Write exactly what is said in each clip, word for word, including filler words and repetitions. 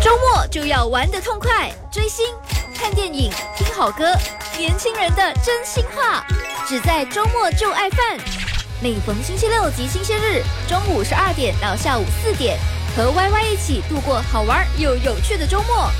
周末就要玩得痛快，追星、看电影、听好歌，年轻人的真心话，只在周末就爱饭。每逢星期六及星期日，中午十二点到下午四点，和 Y Y 一起度过好玩又有趣的周末。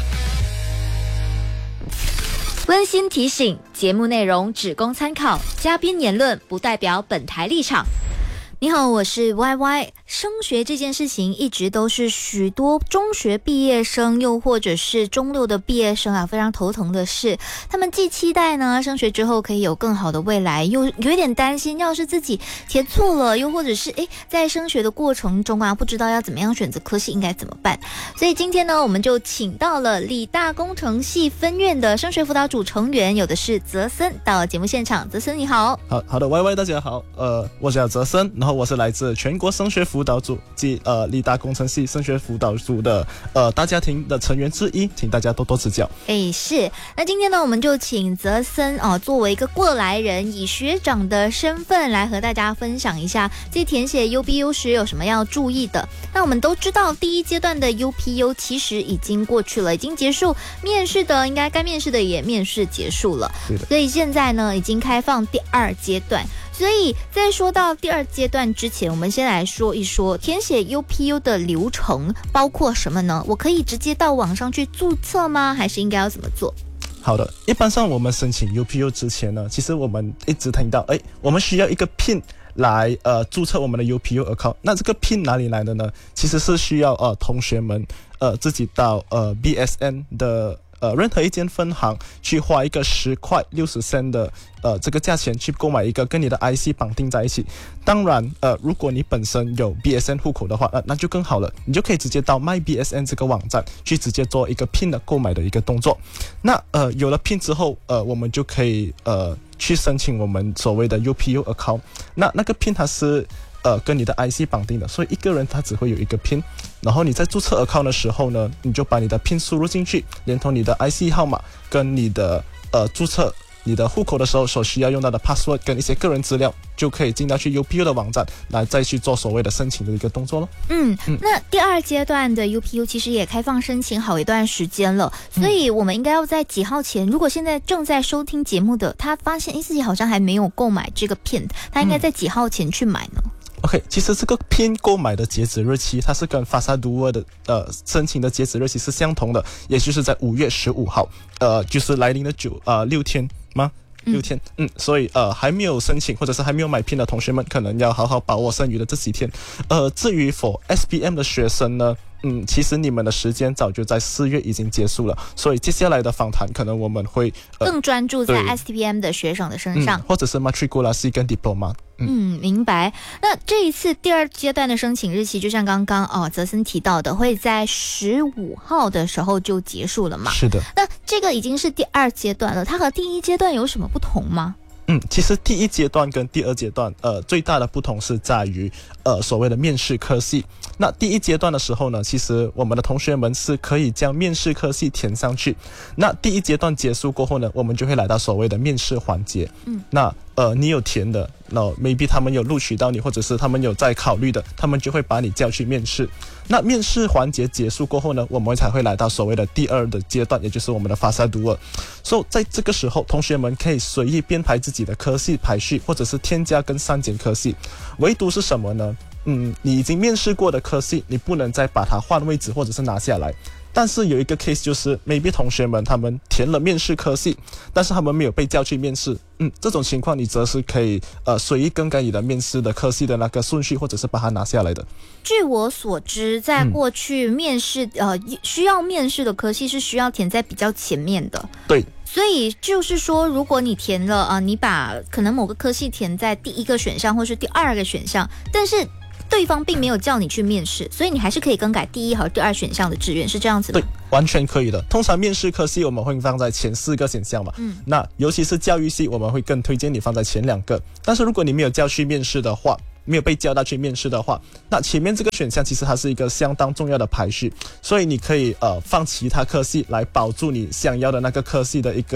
温馨提醒：节目内容只供参考，嘉宾言论不代表本台立场。你好，我是 Y Y。升学这件事情一直都是许多中学毕业生又或者是中六的毕业生啊非常头疼的事。他们既期待呢升学之后可以有更好的未来，又有一点担心要是自己填错了，又或者是诶在升学的过程中啊不知道要怎么样选择科系应该怎么办。所以今天呢我们就请到了理大工程系分院的升学辅导组成员，有的是泽森到节目现场。泽森你好。 好好的 Y Y 大家好，呃我叫泽森，然后我是来自全国升学辅导组及呃理大工程系升学辅导组的呃大家庭的成员之一，请大家多多指教。 哎，是。那今天呢，我们就请泽森哦，作为一个过来人，以学长的身份来和大家分享一下，在填写 U P U 时有什么要注意的。那我们都知道，第一阶段的 U P U 其实已经过去了，已经结束，面试的应该该面试的也面试结束了， 是的。 所以现在呢，已经开放第二阶段。所以在说到第二阶段之前，我们先来说一说填写 U P U 的流程包括什么呢？我可以直接到网上去注册吗？还是应该要怎么做？ 好的，一般上我们申请 U P U 之前呢，其实我们一直听到，哎，我们需要一个 P I N 来呃注册我们的 U P U account。那这个 P I N 哪里来的呢？其实是需要呃同学们呃自己到呃 B S N 的呃，任何一间分行去花一个十块六十仙的呃这个价钱去购买一个跟你的 I C 绑定在一起。当然，呃，如果你本身有 B S N 户口的话，呃，那就更好了，你就可以直接到 My B S N 这个网站去直接做一个 P I N 的购买的一个动作。那呃有了 P I N 之后，呃，我们就可以呃去申请我们所谓的 U P U account。那那个 P I N 它是呃跟你的 I C 绑定的，所以一个人他只会有一个 P I N。然后你在注册 account 的时候呢，你就把你的 P I N 输入进去，连同你的 I C 号码跟你的呃注册你的户口的时候所需要用到的 password 跟一些个人资料，就可以进到去 U P U 的网站来再去做所谓的申请的一个动作了。 嗯，嗯那第二阶段的 U P U 其实也开放申请好一段时间了，所以我们应该要在几号前，如果现在正在收听节目的他发现自己好像还没有购买这个 P I N， 他应该在几号前去买呢？ OK， 其实这个 P I N 购买的截止日期，它是跟 Fasa Dua 的呃申请的截止日期是相同的，也就是在五月十五号，呃，就是来临的九呃六天吗？六天，嗯，所以呃还没有申请或者是还没有买 P I N 的同学们，可能要好好把握剩余的这几天。呃，至于 for S B M 的学生呢，嗯，其实你们的时间早就在四月已经结束了，所以接下来的访谈可能我们会、 呃、更专注在 S B M 的学生的身上， 嗯、或者是 Matriculasi 跟 Diploma。 嗯，明白。那这一次第二阶段的申请日期，就像刚刚哦泽森提到的，会在十五号的时候就结束了嘛？ 是的。 那这个已经是第二阶段了，它和第一阶段有什么不同吗？ 嗯，其实第一阶段跟第二阶段，呃，最大的不同是在于，呃，所谓的面试科系。那第一阶段的时候呢，其实我们的同学们是可以将面试科系填上去。那第一阶段结束过后呢，我们就会来到所谓的面试环节。嗯，那呃，你有填的，那 maybe 他们有录取到你，或者是他们有在考虑的，他们就会把你叫去面试。那面试环节结束过后呢，我们才会来到所谓的第二的阶段，也就是我们的发萨读尔。所以在这个时候，同学们可以随意编排自己的科系排序，或者是添加跟删减科系。唯独是什么呢？嗯，你已经面试过的科系，你不能再把它换位置或者是拿下来。但是有一个 case 就是 maybe 同学们他们填了面试科系，但是他们没有被叫去面试，嗯，这种情况你则是可以呃随意更改你的面试的科系的那个顺序，或者是把它拿下来的。 据我所知，在过去面试、嗯、呃需要面试的科系是需要填在比较前面的。 对。 所以就是说，如果你填了啊、呃，你把可能某个科系填在第一个选项或是第二个选项，但是对方并没有叫你去面试，所以你还是可以更改第一和第二选项的志愿，是这样子的。 对，完全可以的。通常面试科系我们会放在前四个选项嘛，嗯，那尤其是教育系，我们会更推荐你放在前两个。但是如果你没有叫去面试的话，没有被叫到去面试的话，那前面这个选项其实它是一个相当重要的排序，所以你可以呃放其他科系来保住你想要的那个科系的一个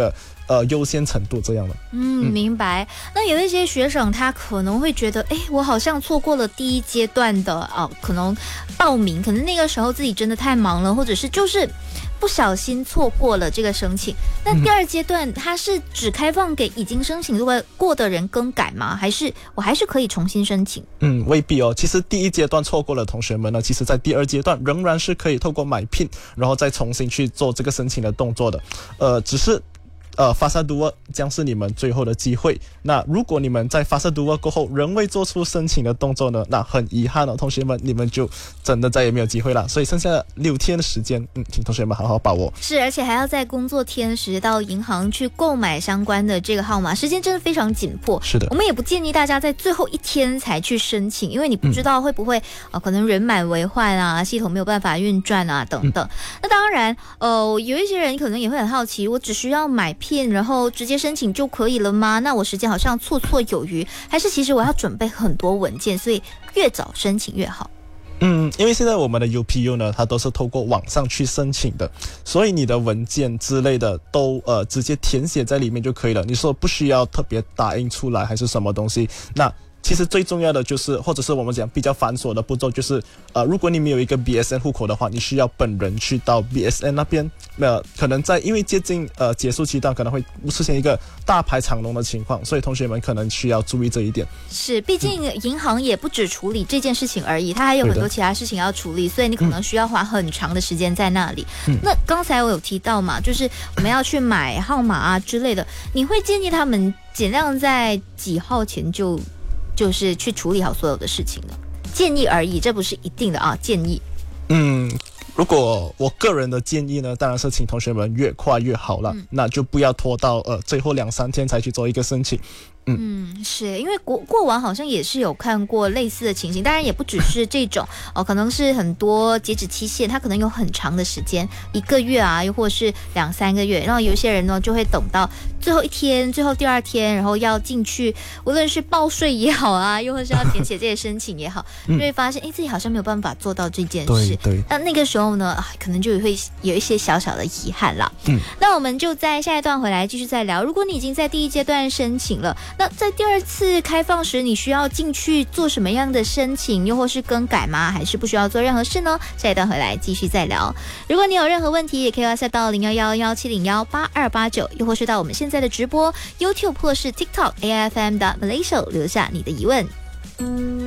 呃优先程度这样的。 嗯，明白。那有一些学生他可能会觉得，哎，我好像错过了第一阶段的啊、呃，可能报名，可能那个时候自己真的太忙了，或者是就是不小心错过了这个申请。那第二阶段它是只开放给已经申请过的人更改吗？还是我还是可以重新申请？ 嗯，未必哦。其实第一阶段错过的同学们呢，其实在第二阶段仍然是可以透过买 P I N， 然后再重新去做这个申请的动作的。呃，只是。呃，Fasa dua将是你们最后的机会。那如果你们在 Fasa dua过后仍未做出申请的动作呢，那很遗憾哦，同学们，你们就真的再也没有机会了。所以剩下六天的时间，嗯，请同学们好好把握。 是，而且还要在工作天时到银行去购买相关的这个号码，时间真的非常紧迫。 是的， 我们也不建议大家在最后一天才去申请，因为你不知道会不会、嗯、呃可能人满为患啊，系统没有办法运转啊等等。嗯、那当然，呃，有一些人可能也会很好奇，我只需要买片，然后直接申请就可以了吗？那我时间好像绰绰有余，还是其实我要准备很多文件，所以越早申请越好？ 嗯，因为现在我们的 U P U 呢，它都是透过网上去申请的，所以你的文件之类的都呃直接填写在里面就可以了。你说不需要特别打印出来还是什么东西？那其实最重要的就是，或者是我们讲比较繁琐的步骤，就是呃，如果你没有一个 B S N 户口的话，你需要本人去到 B S N 那边，呃，可能在因为接近呃结束期段，可能会出现一个大排长龙的情况，所以同学们可能需要注意这一点。 是，毕竟银行也不只处理这件事情而已，它还有很多其他事情要处理，所以你可能需要花很长的时间在那里。嗯、那刚才我有提到嘛，就是我们要去买号码啊之类的，你会建议他们尽量在几号前就。就是去处理好所有的事情了，建议而已，这不是一定的啊，建议。 嗯，如果我个人的建议呢，当然是请同学们越快越好了，嗯、那就不要拖到呃最后两三天才去做一个申请。嗯, 嗯， 是因为过过往好像也是有看过类似的情形，当然也不只是这种哦，可能是很多截止期限，它可能有很长的时间，一个月啊，又或是两三个月，然后有些人呢就会等到最后一天、最后第二天，然后要进去，无论是报税也好啊，又或是要填写这些申请也好，就会发现哎自己好像没有办法做到这件事。 对对。 那那个时候呢，啊、可能就会有一些小小的遗憾啦。嗯。那我们就在下一段回来继续再聊。如果你已经在第一阶段申请了，那在第二次开放时，你需要进去做什么样的申请，又或是更改吗？还是不需要做任何事呢？下一段回来继续再聊。如果你有任何问题，也可以 WhatsApp 到零一一一七零一八二八九，又或是到我们现在的直播 YouTube 或是 TikTok A I F M 的 Malaysia 留下你的疑问。